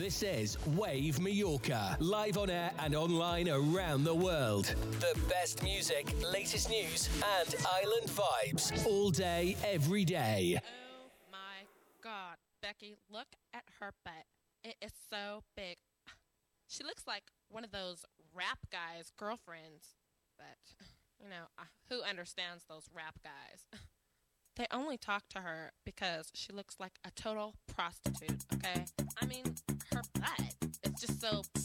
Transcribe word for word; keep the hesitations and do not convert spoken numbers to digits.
This is Wave Mallorca, live on air and online around the world. The best music, latest news, and island vibes all day, every day. Oh my God, Becky, look at her butt. It is so big. She looks like one of those rap guys' girlfriends. But, you know, who understands those rap guys? They only talk to her because she looks like a total prostitute, okay? I mean, her butt is just so